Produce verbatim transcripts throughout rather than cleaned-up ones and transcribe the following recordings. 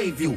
save you.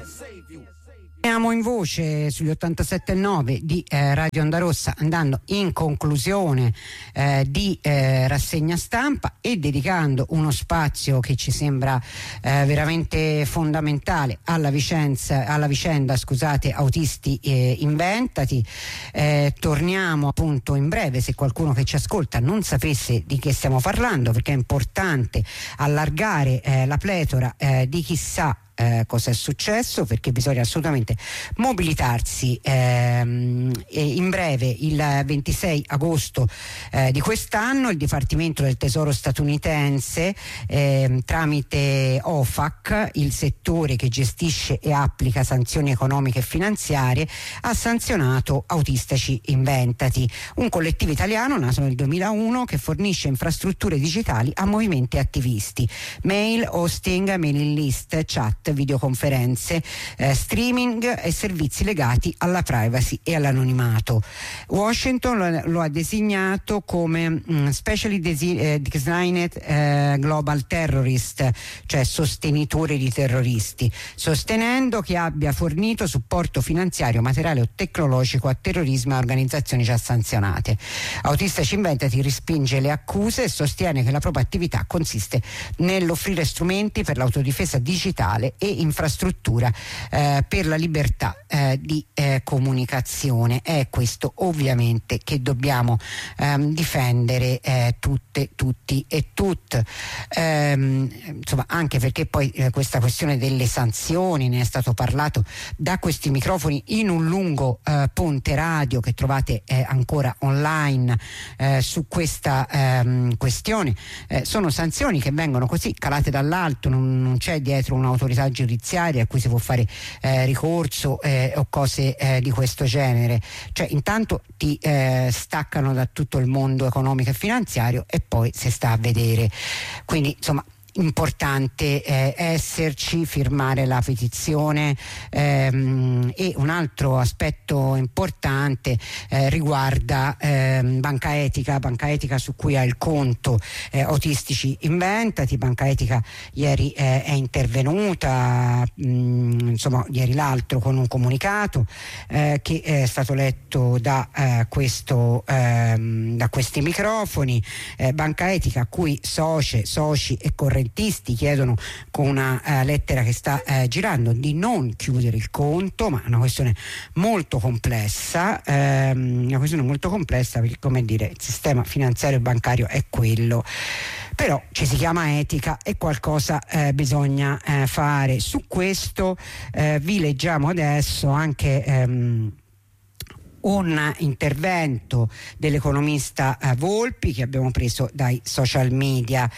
Siamo in voce sugli ottantasette virgola nove di eh, Radio Onda Rossa, andando in conclusione eh, di eh, rassegna stampa e dedicando uno spazio che ci sembra eh, veramente fondamentale alla, vicenza, alla vicenda scusate, Autisti eh, Inventati. Eh, torniamo appunto in breve, se qualcuno che ci ascolta non sapesse di che stiamo parlando, perché è importante allargare eh, la pletora eh, di chi sa Eh, cosa è successo, perché bisogna assolutamente mobilitarsi. Ehm, e in breve, il ventisei agosto eh, di quest'anno, il Dipartimento del Tesoro statunitense eh, tramite O F A C, il settore che gestisce e applica sanzioni economiche e finanziarie, ha sanzionato Autistici Inventati, un collettivo italiano nato nel duemilauno che fornisce infrastrutture digitali a movimenti attivisti, mail, hosting, mailing list, chat, videoconferenze, eh, streaming e servizi legati alla privacy e all'anonimato. Washington lo, lo ha designato come mh, specially desi- eh, designed eh, global terrorist, cioè sostenitore di terroristi, sostenendo che abbia fornito supporto finanziario, materiale o tecnologico a terrorismo e a organizzazioni già sanzionate. Autistici Inventati respinge le accuse e sostiene che la propria attività consiste nell'offrire strumenti per l'autodifesa digitale e infrastruttura eh, per la libertà eh, di eh, comunicazione. È questo ovviamente che dobbiamo ehm, difendere eh, tutte, tutti e tutte, ehm, insomma, anche perché poi eh, questa questione delle sanzioni ne è stato parlato da questi microfoni in un lungo eh, ponte radio che trovate eh, ancora online eh, su questa ehm, questione. Eh, sono sanzioni che vengono così calate dall'alto, non, non c'è dietro un'autorità giudiziaria a cui si può fare eh, ricorso eh, o cose eh, di questo genere. Cioè intanto ti eh, staccano da tutto il mondo economico e finanziario e poi si sta a vedere. Quindi insomma importante eh, esserci, firmare la petizione ehm, e un altro aspetto importante eh, riguarda ehm, Banca Etica, Banca Etica su cui ha il conto eh, Autistici Inventati. Banca Etica ieri eh, è intervenuta, mh, insomma ieri l'altro con un comunicato eh, che è stato letto da, eh, questo, ehm, da questi microfoni. eh, Banca Etica a cui socie, soci e correnti chiedono con una uh, lettera che sta uh, girando di non chiudere il conto, ma è una questione molto complessa, ehm, una questione molto complessa perché, come dire, il sistema finanziario e bancario è quello, però ci si chiama etica e qualcosa eh, bisogna eh, fare. Su questo eh, vi leggiamo adesso anche ehm, un intervento dell'economista eh, Volpi che abbiamo preso dai social media.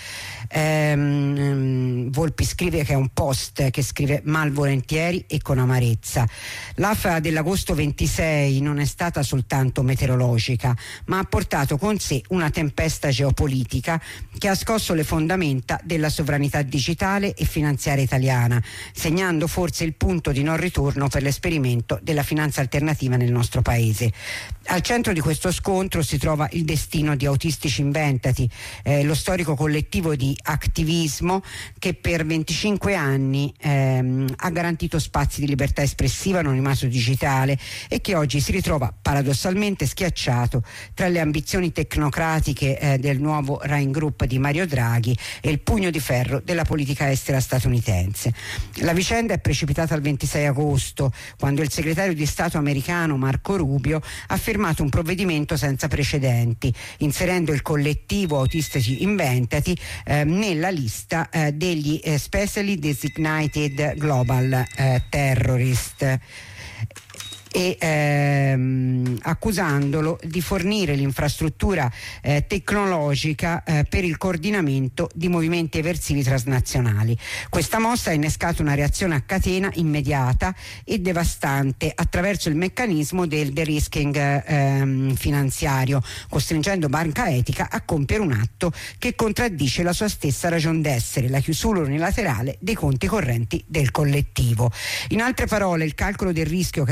Ehm, Volpi scrive che è un post che scrive malvolentieri e con amarezza. L'afa dell'agosto ventisei non è stata soltanto meteorologica, ma ha portato con sé una tempesta geopolitica che ha scosso le fondamenta della sovranità digitale e finanziaria italiana, segnando forse il punto di non ritorno per l'esperimento della finanza alternativa nel nostro paese. Al centro di questo scontro si trova il destino di Autistici Inventati, eh, lo storico collettivo di attivismo che per venticinque anni ehm, ha garantito spazi di libertà espressiva, anonimato digitale e che oggi si ritrova paradossalmente schiacciato tra le ambizioni tecnocratiche eh, del nuovo Rhine Group di Mario Draghi e il pugno di ferro della politica estera statunitense. La vicenda è precipitata il ventisei agosto, quando il segretario di Stato americano Marco Rubio ha firmato un provvedimento senza precedenti, inserendo il collettivo Autistici Inventati eh, nella lista eh, degli eh, Specially Designated Global eh, Terrorist e ehm, accusandolo di fornire l'infrastruttura eh, tecnologica eh, per il coordinamento di movimenti eversivi transnazionali. Questa mossa ha innescato una reazione a catena immediata e devastante attraverso il meccanismo del de-risking ehm, finanziario, costringendo Banca Etica a compiere un atto che contraddice la sua stessa ragion d'essere, la chiusura unilaterale dei conti correnti del collettivo. In altre parole, il calcolo del rischio che la banca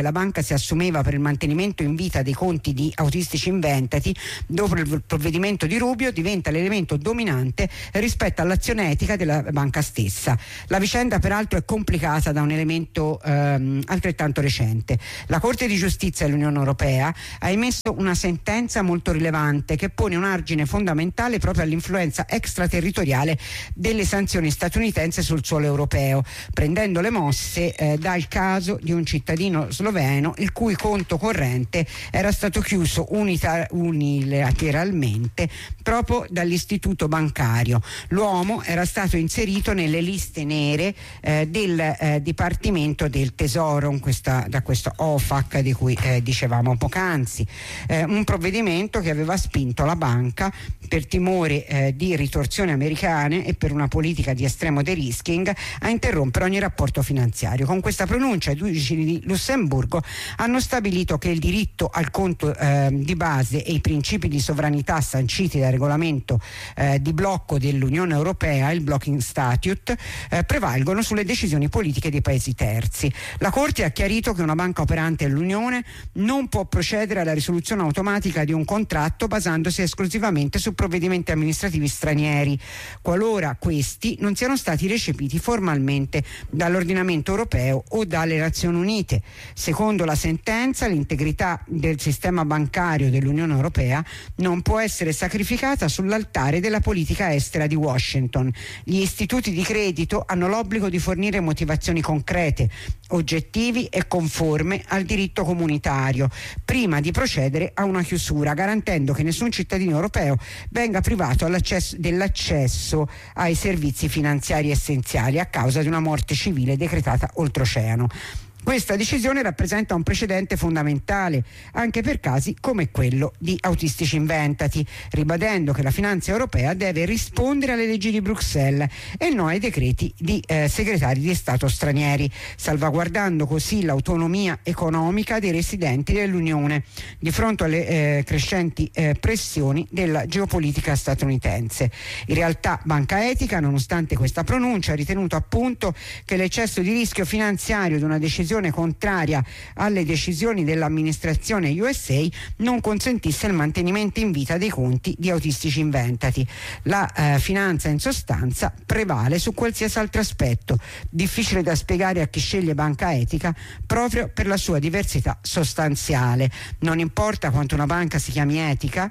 si assumeva per il mantenimento in vita dei conti di Autistici Inventati, dopo il provvedimento di Rubio diventa l'elemento dominante rispetto all'azione etica della banca stessa. La vicenda peraltro è complicata da un elemento ehm, altrettanto recente. La Corte di Giustizia dell'Unione Europea ha emesso una sentenza molto rilevante che pone un argine fondamentale proprio all'influenza extraterritoriale delle sanzioni statunitensi sul suolo europeo, prendendo le mosse eh, dal caso di un cittadino sloveno il cui conto corrente era stato chiuso unita- unilateralmente proprio dall'istituto bancario. L'uomo era stato inserito nelle liste nere eh, del eh, Dipartimento del Tesoro, in questa, da questo O F A C di cui eh, dicevamo poc'anzi, eh, un provvedimento che aveva spinto la banca, per timore eh, di ritorsioni americane e per una politica di estremo de-risking, a interrompere ogni rapporto finanziario. Con questa pronuncia i giudici di Lussemburgo hanno stabilito che il diritto al conto eh, di base e i principi di sovranità sanciti dal regolamento eh, di blocco dell'Unione Europea, il Blocking Statute, eh, prevalgono sulle decisioni politiche dei paesi terzi. La Corte ha chiarito che una banca operante nell'Unione non può procedere alla risoluzione automatica di un contratto basandosi esclusivamente su provvedimenti amministrativi stranieri, qualora questi non siano stati recepiti formalmente dall'ordinamento europeo o dalle Nazioni Unite. Secondo la sentenza, l'integrità del sistema bancario dell'Unione Europea non può essere sacrificata sull'altare della politica estera di Washington. Gli istituti di credito hanno l'obbligo di fornire motivazioni concrete, oggettivi e conforme al diritto comunitario prima di procedere a una chiusura, garantendo che nessun cittadino europeo venga privato all'accesso, dell'accesso ai servizi finanziari essenziali a causa di una morte civile decretata oltreoceano. Questa decisione rappresenta un precedente fondamentale anche per casi come quello di Autistici Inventati, ribadendo che la finanza europea deve rispondere alle leggi di Bruxelles e non ai decreti di eh, segretari di Stato stranieri, salvaguardando così l'autonomia economica dei residenti dell'Unione di fronte alle eh, crescenti eh, pressioni della geopolitica statunitense. In realtà Banca Etica, nonostante questa pronuncia, ha ritenuto appunto che l'eccesso di rischio finanziario di una decisione contraria alle decisioni dell'amministrazione U S A non consentisse il mantenimento in vita dei conti di Autistici Inventati. La eh, finanza in sostanza prevale su qualsiasi altro aspetto, difficile da spiegare a chi sceglie Banca Etica proprio per la sua diversità sostanziale. Non importa quanto una banca si chiami etica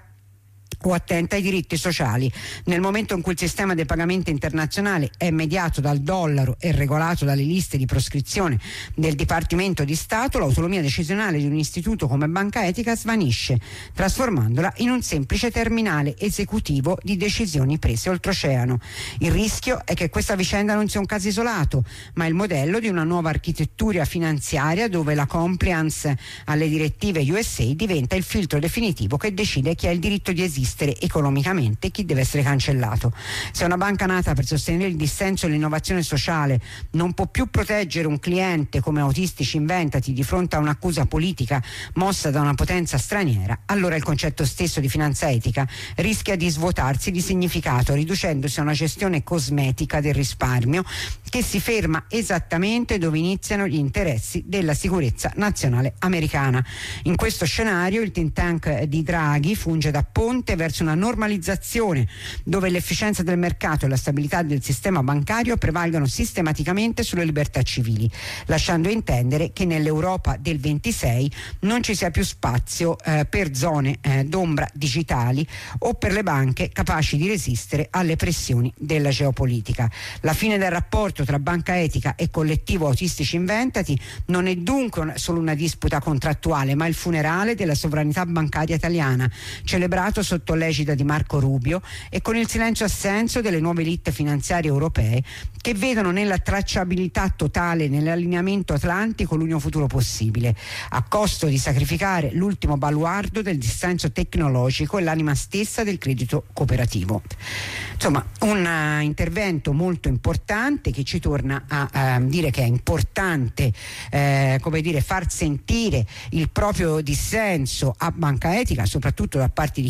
o attenta ai diritti sociali. Nel momento in cui il sistema dei pagamenti internazionali è mediato dal dollaro e regolato dalle liste di proscrizione del Dipartimento di Stato, l'autonomia decisionale di un istituto come Banca Etica svanisce, trasformandola in un semplice terminale esecutivo di decisioni prese oltreoceano. Il rischio è che questa vicenda non sia un caso isolato, ma il modello di una nuova architettura finanziaria dove la compliance alle direttive U S A diventa il filtro definitivo che decide chi ha il diritto di esistere economicamente e chi deve essere cancellato. Se una banca nata per sostenere il dissenso e l'innovazione sociale non può più proteggere un cliente come Autistici Inventati di fronte a un'accusa politica mossa da una potenza straniera, allora il concetto stesso di finanza etica rischia di svuotarsi di significato, riducendosi a una gestione cosmetica del risparmio che si ferma esattamente dove iniziano gli interessi della sicurezza nazionale americana. In questo scenario il think tank di Draghi funge da ponte verso una normalizzazione dove l'efficienza del mercato e la stabilità del sistema bancario prevalgono sistematicamente sulle libertà civili, lasciando intendere che nell'Europa del ventisei non ci sia più spazio eh, per zone eh, d'ombra digitali o per le banche capaci di resistere alle pressioni della geopolitica. La fine del rapporto tra Banca Etica e collettivo Autistici Inventati non è dunque solo una disputa contrattuale, ma il funerale della sovranità bancaria italiana, celebrato sotto l'egida di Marco Rubio e con il silenzio assenso delle nuove elite finanziarie europee che vedono nella tracciabilità totale, nell'allineamento atlantico, l'unico futuro possibile, a costo di sacrificare l'ultimo baluardo del dissenso tecnologico e l'anima stessa del credito cooperativo. Insomma, un uh, intervento molto importante che ci torna a uh, dire che è importante eh, come dire, far sentire il proprio dissenso a Banca Etica, soprattutto da parte di chi ha un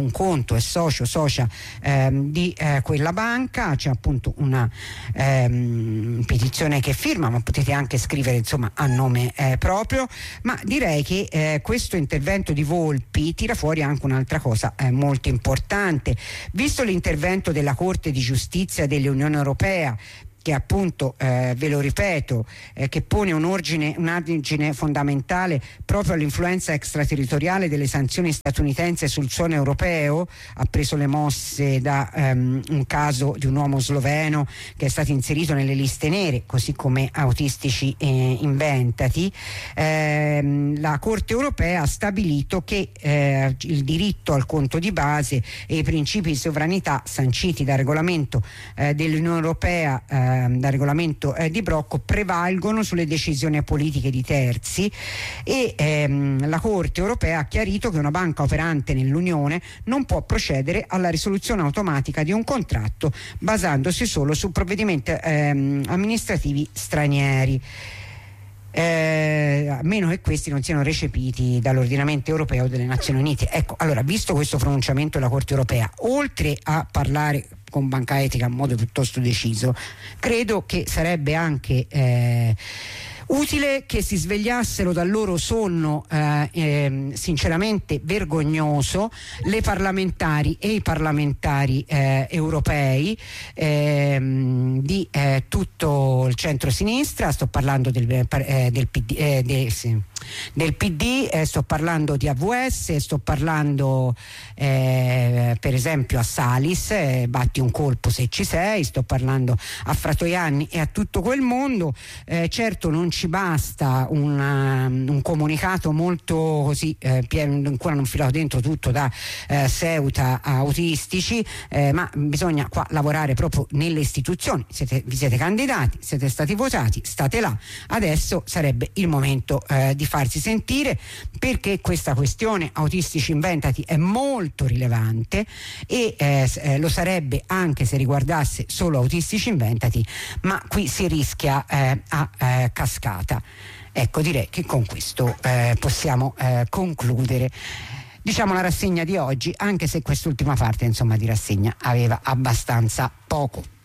un conto, è socio, socia ehm, di eh, quella banca. C'è appunto una ehm, petizione che firma, ma potete anche scrivere insomma a nome eh, proprio. Ma direi che eh, questo intervento di Volpi tira fuori anche un'altra cosa eh, molto importante, visto l'intervento della Corte di Giustizia dell'Unione Europea, che appunto, eh, ve lo ripeto, eh, che pone un origine, un argine fondamentale proprio all'influenza extraterritoriale delle sanzioni statunitensi sul suolo europeo. Ha preso le mosse da um, un caso di un uomo sloveno che è stato inserito nelle liste nere, così come autistici eh, inventati. Eh, la Corte europea ha stabilito che eh, il diritto al conto di base e i principi di sovranità sanciti dal regolamento eh, dell'Unione Europea, eh, dal regolamento eh, di Brocco, prevalgono sulle decisioni politiche di terzi, e ehm, la Corte europea ha chiarito che una banca operante nell'Unione non può procedere alla risoluzione automatica di un contratto basandosi solo su provvedimenti ehm, amministrativi stranieri, Eh, a meno che questi non siano recepiti dall'ordinamento europeo delle Nazioni Unite. Ecco, allora, visto questo pronunciamento della Corte europea, oltre a parlare con Banca Etica in modo piuttosto deciso, credo che sarebbe anche eh, utile che si svegliassero dal loro sonno eh, eh, sinceramente vergognoso le parlamentari e i parlamentari eh, europei eh, di eh, tutto il centro-sinistra. Sto parlando del, eh, del P D, eh, de, sì, del P D, eh, sto parlando di A V S, sto parlando eh, per esempio a Salis, eh, batti un colpo se ci sei, sto parlando a Fratoianni e a tutto quel mondo. Eh, certo non ci basta una, un comunicato molto così eh, pieno, ancora non filato dentro tutto da eh, Ceuta a autistici, eh, ma bisogna qua lavorare proprio nelle istituzioni. Siete, vi siete candidati, siete stati votati, state là, adesso sarebbe il momento eh, di farsi sentire, perché questa questione autistici inventati è molto rilevante e eh, eh, lo sarebbe anche se riguardasse solo autistici inventati, ma qui si rischia eh, a eh, cascata. Ecco, direi che con questo eh, possiamo eh, concludere, diciamo, la rassegna di oggi, anche se quest'ultima parte insomma di rassegna aveva abbastanza poco.